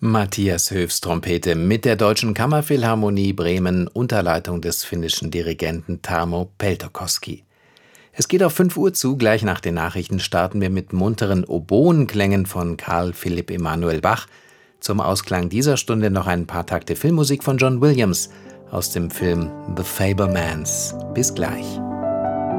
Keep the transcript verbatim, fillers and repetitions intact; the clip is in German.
Matthias Höfs Trompete mit der Deutschen Kammerphilharmonie Bremen unter Leitung des finnischen Dirigenten Tarmo Peltokoski. Es geht auf fünf Uhr zu, gleich nach den Nachrichten starten wir mit munteren Oboenklängen von Carl Philipp Emanuel Bach. Zum Ausklang dieser Stunde noch ein paar Takte Filmmusik von John Williams aus dem Film The Fabelmans. Bis gleich.